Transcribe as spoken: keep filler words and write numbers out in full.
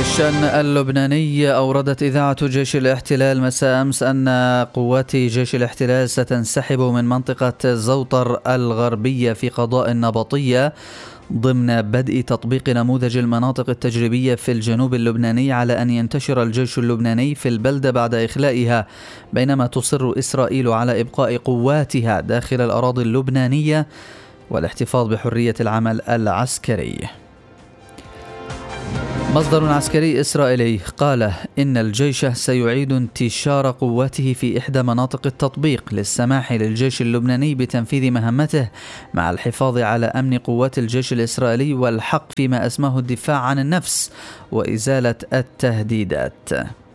الشأن اللبناني، أوردت إذاعة جيش الاحتلال مساء أمس أن قوات جيش الاحتلال ستنسحب من منطقة زوطر الغربية في قضاء النبطية ضمن بدء تطبيق نموذج المناطق التجريبية في الجنوب اللبناني على أن ينتشر الجيش اللبناني في البلدة بعد إخلائها، بينما تصر إسرائيل على إبقاء قواتها داخل الأراضي اللبنانية والاحتفاظ بحرية العمل العسكري. مصدر عسكري إسرائيلي قال إن الجيش سيعيد انتشار قواته في إحدى مناطق التطبيق للسماح للجيش اللبناني بتنفيذ مهمته مع الحفاظ على أمن قوات الجيش الإسرائيلي والحق فيما أسماه الدفاع عن النفس وإزالة التهديدات.